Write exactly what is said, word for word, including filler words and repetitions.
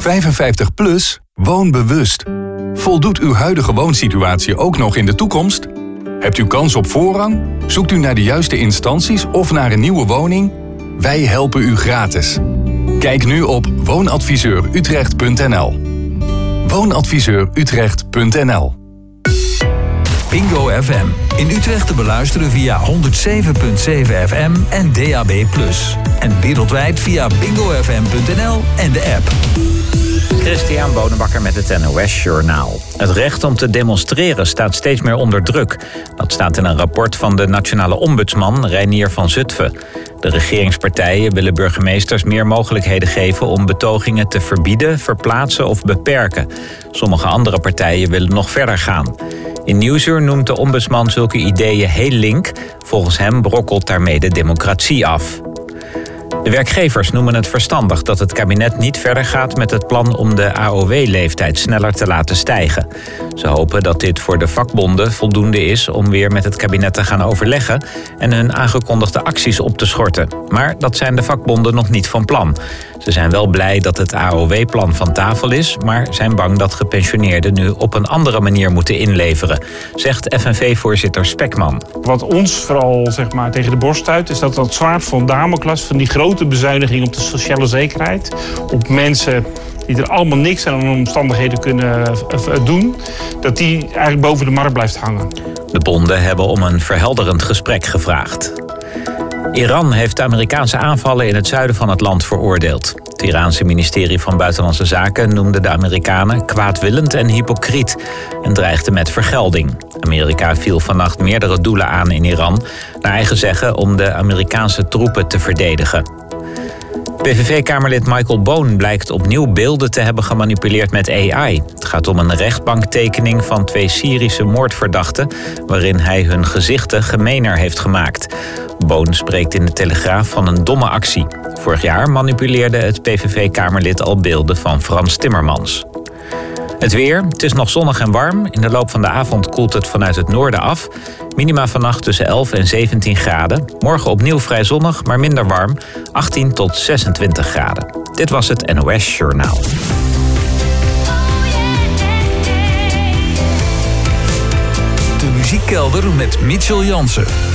vijfenvijftig plus, woon bewust. Voldoet uw huidige woonsituatie ook nog in de toekomst? Hebt u kans op voorrang? Zoekt u naar de juiste instanties of naar een nieuwe woning? Wij helpen u gratis. Kijk nu op woonadviseur utrecht punt n l. woonadviseur utrecht punt n l. Bingo F M. In Utrecht te beluisteren via honderd zeven komma zeven F M en D A B plus. En wereldwijd via bingo f m punt n l en de app. Christian Bonenbakker met het N O S Journaal. Het recht om te demonstreren staat steeds meer onder druk. Dat staat in een rapport van de nationale ombudsman Reinier van Zutphen. De regeringspartijen willen burgemeesters meer mogelijkheden geven om betogingen te verbieden, verplaatsen of beperken. Sommige andere partijen willen nog verder gaan. In Nieuwsuur noemt de ombudsman zulke ideeën heel link. Volgens hem brokkelt daarmee de democratie af. De werkgevers noemen het verstandig dat het kabinet niet verder gaat met het plan om de A O W-leeftijd sneller te laten stijgen. Ze hopen dat dit voor de vakbonden voldoende is om weer met het kabinet te gaan overleggen en hun aangekondigde acties op te schorten. Maar dat zijn de vakbonden nog niet van plan. Ze zijn wel blij dat het A O W-plan van tafel is, maar zijn bang dat gepensioneerden nu op een andere manier moeten inleveren, zegt F N V-voorzitter Spekman. Wat ons vooral zeg maar, tegen de borst stuit, is dat dat zwaard van Damocles, van die grote bezuiniging op de sociale zekerheid, op mensen die er allemaal niks aan omstandigheden kunnen doen, dat die eigenlijk boven de markt blijft hangen. De bonden hebben om een verhelderend gesprek gevraagd. Iran heeft de Amerikaanse aanvallen in het zuiden van het land veroordeeld. Het Iraanse ministerie van Buitenlandse Zaken noemde de Amerikanen kwaadwillend en hypocriet en dreigde met vergelding. Amerika viel vannacht meerdere doelen aan in Iran, naar eigen zeggen om de Amerikaanse troepen te verdedigen. P V V-kamerlid Michael Boon blijkt opnieuw beelden te hebben gemanipuleerd met A I. Het gaat om een rechtbanktekening van twee Syrische moordverdachten, waarin hij hun gezichten gemener heeft gemaakt. Boon spreekt in de Telegraaf van een domme actie. Vorig jaar manipuleerde het P V V-kamerlid al beelden van Frans Timmermans. Het weer, het is nog zonnig en warm. In de loop van de avond koelt het vanuit het noorden af. Minima vannacht tussen elf en zeventien graden. Morgen opnieuw vrij zonnig, maar minder warm. achttien tot zesentwintig graden. Dit was het N O S Journaal. De muziekkelder met Mitchell Jansen.